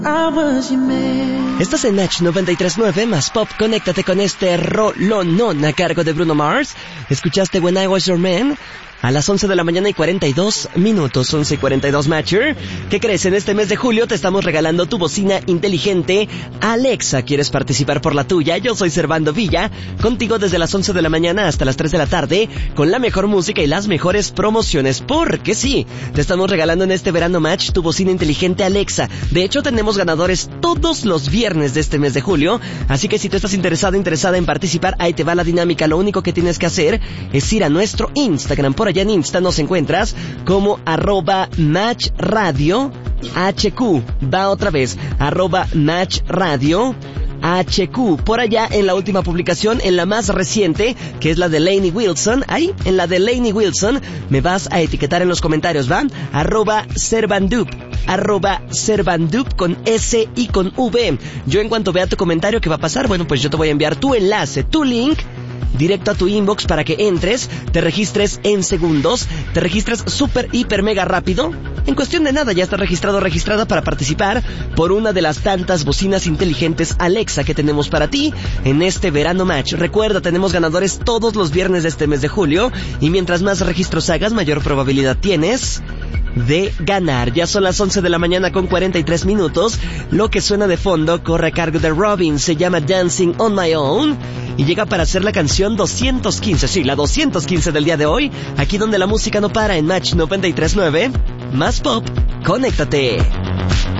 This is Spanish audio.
Estás en Match 93.9 más Pop. Conéctate con este rolonón a cargo de Bruno Mars. Escuchaste When I Was Your Man a las 11 de la mañana y 42 minutos, 11 y 42 Matcher. ¿Qué crees? En este mes de julio te estamos regalando tu bocina inteligente Alexa. ¿Quieres participar por la tuya? Yo soy Servando Villa, contigo desde las 11 de la mañana hasta las 3 de la tarde, con la mejor música y las mejores promociones. Porque sí, te estamos regalando en este verano Match tu bocina inteligente Alexa. De hecho, tenemos ganadores todos los viernes de este mes de julio, así que si tú estás interesada en participar, ahí te va la dinámica. Lo único que tienes que hacer es ir a nuestro Instagram. Por allá en Insta nos encuentras como @matchradio HQ. Va otra vez, @matchradio HQ. Por allá en la última publicación, en la más reciente, que es la de Lainey Wilson, ahí en la de Lainey Wilson me vas a etiquetar en los comentarios, ¿va? @Servandup, @Servandup con S y con V. Yo en cuanto vea tu comentario, ¿qué va a pasar? Bueno, pues yo te voy a enviar tu enlace, tu link directo a tu inbox para que entres, te registres en segundos, te registres súper, hiper, mega rápido. En cuestión de nada ya estás registrada para participar por una de las tantas bocinas inteligentes Alexa que tenemos para ti en este verano Match. Recuerda, tenemos ganadores todos los viernes de este mes de julio y mientras más registros hagas, mayor probabilidad tienes de ganar. Ya son las 11 de la mañana con 43 minutos. Lo que suena de fondo corre a cargo de Robin, se llama Dancing on My Own y llega para hacer la canción 215, sí, la 215 del día de hoy, aquí donde la música no para en Match 93.9 más Pop. Conéctate.